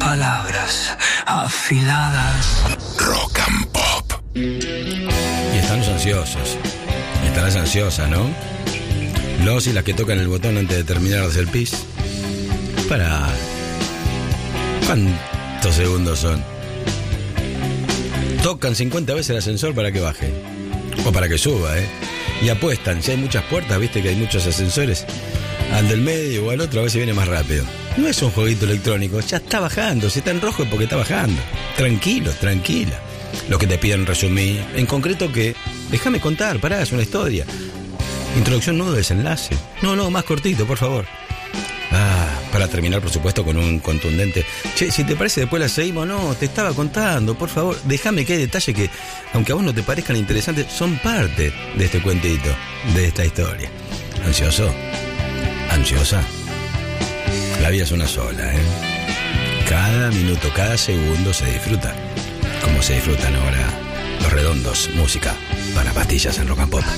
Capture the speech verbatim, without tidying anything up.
palabras afiladas. Rock and Pop. Y estamos ansiosos. Estarás ansiosa, ¿no? Los y las que tocan el botón antes de terminar de hacer pis. Para... ¿Cuántos segundos son? Tocan cincuenta veces el ascensor para que baje. O para que suba, ¿eh? Y apuestan. Si hay muchas puertas, viste que hay muchos ascensores, al del medio o al otro a veces viene más rápido. No es un jueguito electrónico. Ya está bajando. Si está en rojo es porque está bajando. Tranquilo, tranquila. Los que te piden resumir. En concreto que... Déjame contar, pará, es una historia. Introducción, nudo, desenlace. No, no, más cortito, por favor. Ah, para terminar, por supuesto, con un contundente... Che, si te parece, después la seguimos. No, te estaba contando, por favor. Déjame que hay detalles que, aunque a vos no te parezcan interesantes, son parte de este cuentito, de esta historia. ¿Ansioso? ¿Ansiosa? La vida es una sola, ¿eh? Cada minuto, cada segundo se disfruta. Como se disfrutan ahora los redondos. Música para pastillas en Rock and Pop.